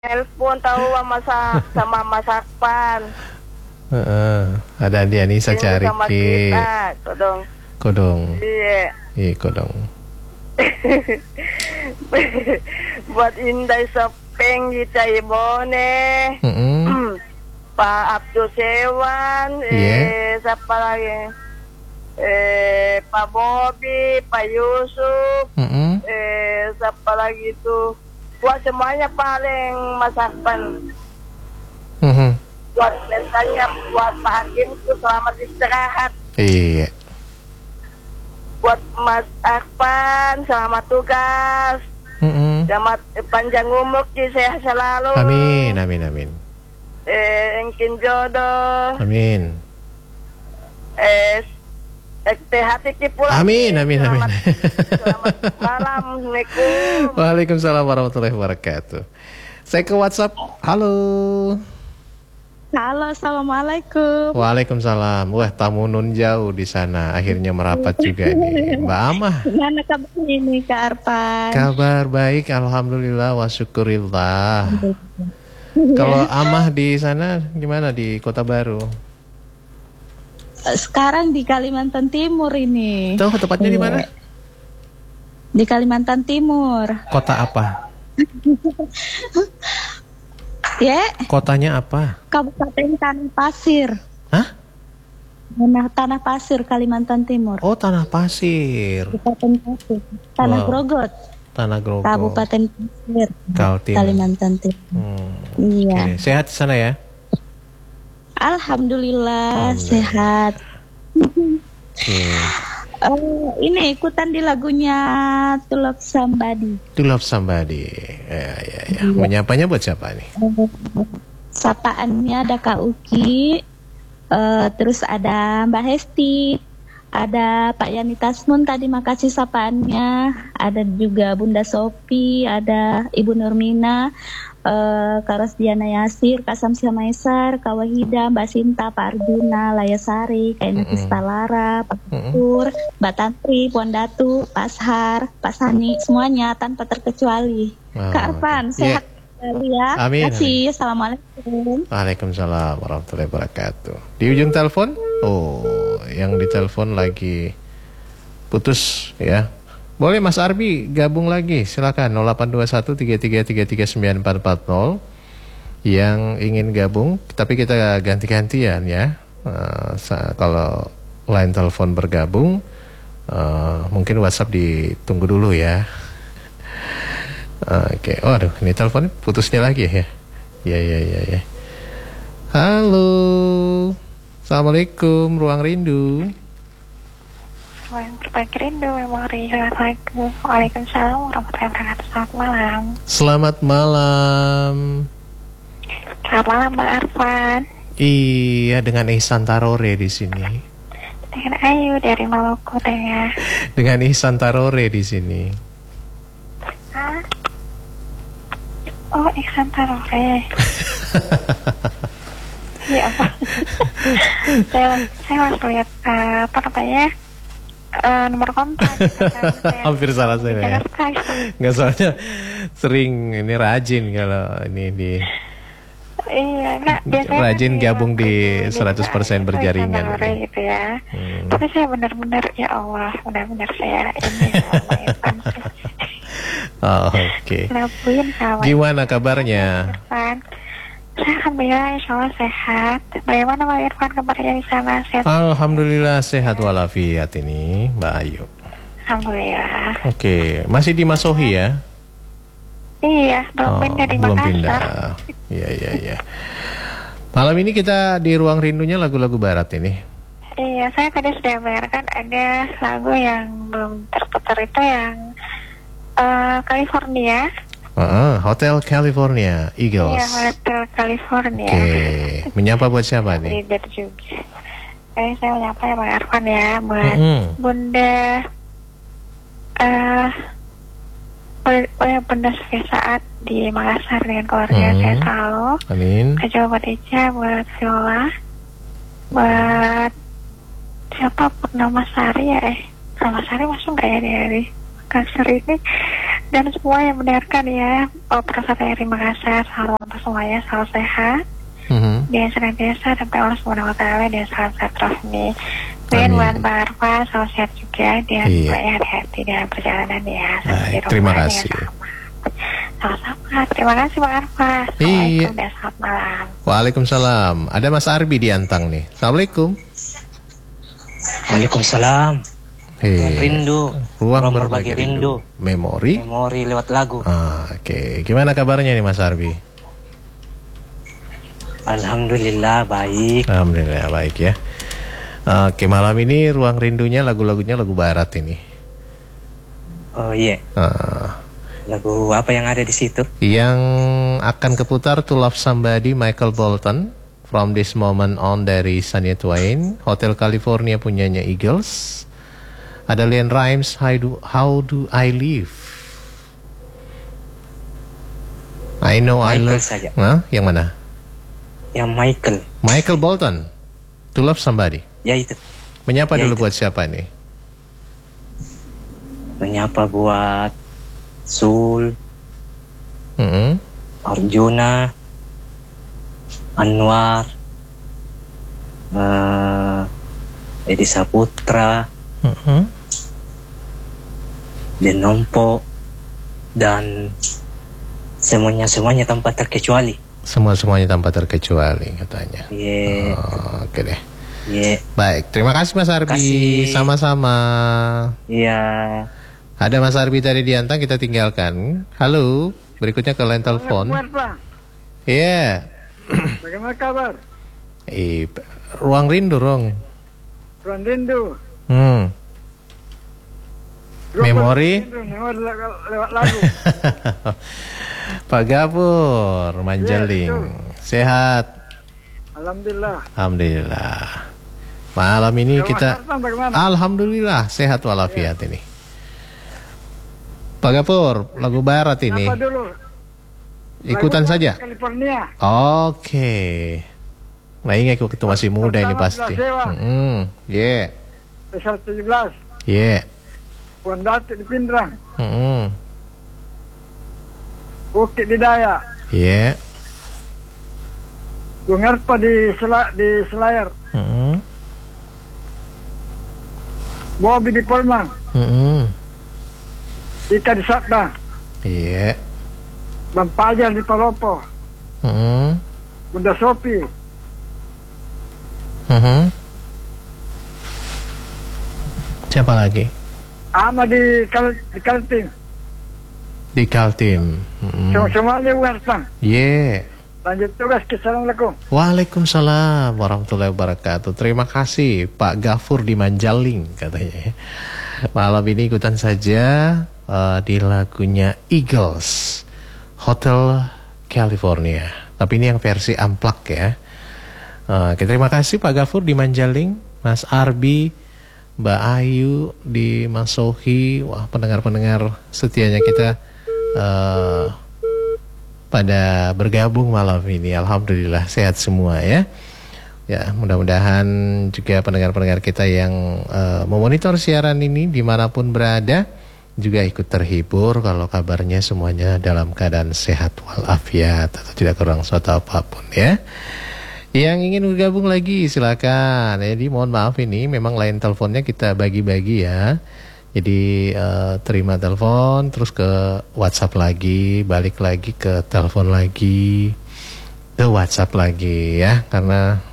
Telepon tahu sama Mas Akpan. Ada Andi Anissa cari Sama ke kita, kodong. Iya. Iya kodong. Buat Indai Sepeng kita ibone. Pak Abdul Sewan, siapa lagi? Pak Bobi, Pak Yusuf, siapa lagi itu? Buat semuanya paling Mas Akpan. Buat mentalnya, buat Pak Hakim itu selamat istirahat. Iya. Buat Mas Akpan, selamat tugas. Selamat panjang umur, sehat selalu. Amin, amin, amin. Engkin jodoh. Amin. Hati pulang. Amin, amin, amin. Selamat malam, Assalamualaikum. Waalaikumsalam warahmatullahi wabarakatuh. Saya ke WhatsApp. Halo. Halo, assalamualaikum. Waalaikumsalam. Wah, tamu nun jauh di sana. Akhirnya merapat juga nih, Mbak Amah. Gimana kabarnya nih, Kak Arfan? Kabar baik, alhamdulillah wa syukurillah. Kalau Amah di sana gimana di Kota Baru? Sekarang di Kalimantan Timur ini. Tuh, tepatnya di mana? Di Kalimantan Timur. Kota apa? Ya. Kotanya apa? Kabupaten Tanah Pasir. Hah? Tanah Pasir, Kalimantan Timur. Oh, Tanah Pasir. Kabupaten Pasir. Tanah Grogot. Tanah Grogot. Kabupaten Pasir. Kaltim. Kalimantan Timur. Iya. Okay. Sehat di sana ya? Alhamdulillah sehat. Ini ikutan di lagunya To Love Somebody. To Love Somebody. Ya. Menyapanya buat siapa nih? Sapaannya ada Kak Uki, terus ada Mbak Hesti, ada Pak Yani Tasmun tadi makasih sapaannya, ada juga Bunda Sopi, ada Ibu Nurmina, Kak Rosdiana Yasir, Kak Samsia Maesar, Kak Wahida, Mbak Sinta, Pak Arjuna, Layasari, Kak Ina Lara, Pak Kur, Mbak Tantri, Puan Datu, Pak Ashar, Pak Sani, semuanya tanpa terkecuali. Kak Arfan, sehat sekali ya. Amin. Terima kasih. Assalamualaikum. Waalaikumsalam warahmatullahi wabarakatuh. Di ujung telepon, yang ditelepon lagi putus ya. Boleh Mas Arbi gabung lagi, silakan 082133339440 yang ingin gabung, tapi kita ganti-gantian ya. Kalau line telepon bergabung, mungkin WhatsApp ditunggu dulu ya. Oke, aduh, ini telepon putusnya lagi ya. Ya. Halo, assalamualaikum, Ruang Rindu. Berbagi rindu memori. Waalaikumsalam warahmatullahi wabarakatuh. Selamat malam. Selamat malam. Selamat malam Mbak Arfan. Iya, dengan Ihsan Tarore di sini. Dengan Ayu dari Maluku Tengah. Dengan Ihsan Tarore di sini. Hah? Oh, Ihsan Tarore. Iya apa? saya harus lihat apa namanya? Nomor kontak. Hampir salah saya ya. Nggak, soalnya sering ini rajin kalau ini di. Iya, biasanya rajin gabung di 100% berjaringan gitu ya. Tapi saya benar-benar ya Allah, benar-benar saya ini Oke. Gimana kabarnya? Saya alhamdulillah insya Allah sehat. Bagaimana Mbak Irfan kabarnya di sana? Sehat? Alhamdulillah sehat walafiat ini Mbak Ayu. Alhamdulillah. Oke, masih di Masohi ya? Iya, belum pindah di belum Makassar. Pindah. Iya. Malam ini kita di Ruang Rindunya lagu-lagu barat ini. Iya, saya tadi sudah mendengarkan ada lagu yang belum terputar itu yang California. Hotel California, Eagles. Iya, Hotel California. Oke, menyapa buat siapa nih? Leader juga. Saya menyapa ya Bang Arfan ya, buat Bunda Bunda Sofia Saat di Makassar dengan keluarga saya selalu. Amin. Juga buat Ica, buat Viola, buat siapa Purnama Sari ya Purnama Sari masuk nggak ya dari Makassar ini? dan semua yang mendengarkan ya. Perasaan dari Makassar, salam untuk semuanya, salam sehat. Dia senantiasa sampai Allah SWT dia salam sehat terus nih. Dan buat Mbak Arfa, salam sehat juga. Dia semuanya hati-hati dalam perjalanan ya. Terima kasih. Sama-sama. Terima kasih Mbak Arfa. Assalamualaikum dan selamat malam. Waalaikumsalam. Ada Mas Arbi di Antang nih. Assalamualaikum. Waalaikumsalam. Rindu. Ruang berbagi rindu. Memori lewat lagu. Oke. Gimana kabarnya nih Mas Arbi? Alhamdulillah baik. Alhamdulillah baik ya. Oke, malam ini ruang rindunya lagu-lagunya lagu barat ini. Oh iya. Lagu apa yang ada di situ? Yang akan keputar To Love Somebody Michael Bolton, From This Moment On dari Shania Twain, Hotel California punyanya Eagles. Ada Leanne Rimes, How Do I Live? I Know I Love saja. Yang mana? Yang Michael Bolton, To Love Somebody. Ya itu. Menyapa ya dulu itu. Buat siapa nih? Menyapa buat Sul, Arjuna, Anwar, Edi Saputra, Denompo, dan semuanya tanpa terkecuali. Semuanya tanpa terkecuali katanya. Yeah. Oke deh. Yeah. Baik, terima kasih Mas Arbi. Sama-sama. Iya. Ada Mas Arbi tadi di Antang, kita tinggalkan. Halo, berikutnya ke line telepon. Iya. Bagaimana kabar? Ruang rindu, Ruang rindu. Memori lewat lagu. Pak Gafur Manjeling, sehat? Alhamdulillah. Malam ini kita alhamdulillah sehat walafiat ini. Pak Gafur, lagu barat ini. Ikutan saja. California. Oke. Nah, ingat waktu masih muda ini pasti. Yeah. Spesial 17. Yeah. Puan Datuk di Pindrang. Bukit di Dayak. Yeah. Bung Erpa di Selayar. Bobby di Polman. Ika di Sabda. Iya. Bang Pajar di Palopo. Bunda Sopi. Siapa lagi? Ama di Kaltim. Di Kaltim. Semuanya Werpan. Iya. Lanjut tugas. Assalamualaikum. Waalaikumsalam warahmatullahi wabarakatuh. Terima kasih Pak Gafur di Manjaling katanya. Malam ini ikutan saja di lagunya Eagles, Hotel California. Tapi ini yang versi unplugged ya. Terima kasih Pak Gafur di Manjaling, Mas Arbi, Mbak Ayu di Masohi. Wah, pendengar-pendengar setianya kita pada bergabung malam ini. Alhamdulillah sehat semua ya. Ya, mudah-mudahan juga pendengar-pendengar kita yang memonitor siaran ini dimanapun berada juga ikut terhibur kalau kabarnya semuanya dalam keadaan sehat walafiat atau tidak kurang suatu apapun ya. Yang ingin bergabung lagi silakan. Jadi mohon maaf ini memang line teleponnya kita bagi-bagi ya. Jadi terima telepon terus ke WhatsApp lagi, balik lagi ke telepon lagi, ke WhatsApp lagi ya, karena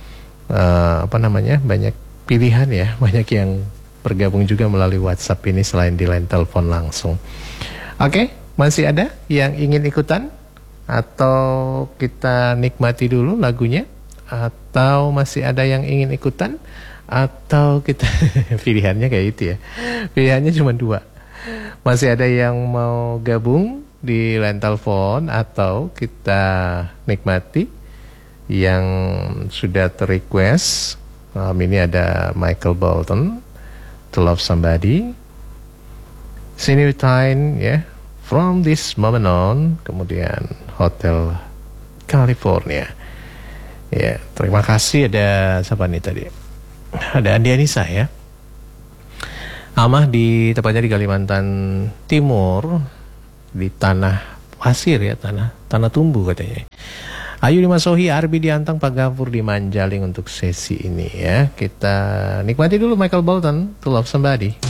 banyak pilihan ya, banyak yang bergabung juga melalui WhatsApp ini selain di line telepon langsung. Oke, masih ada yang ingin ikutan atau kita nikmati dulu lagunya, atau masih ada yang ingin ikutan atau kita pilihannya kayak itu ya, pilihannya cuma 2. Masih ada yang mau gabung di line telepon atau kita nikmati yang sudah ter-request. Ini ada Michael Bolton, To Love Somebody, Shania Twain ya, From This Moment On, kemudian Hotel California. Ya, terima kasih. Ada siapa nih tadi? Ada Andi Anissa ya. Amah di tepatnya di Kalimantan Timur. di tanah pasir ya, tanah tumbuh katanya. Ayu di Masohi, Arbi di Antang, Pak Gafur di Manjaling untuk sesi ini ya. Kita nikmati dulu Michael Bolton, To Love Somebody.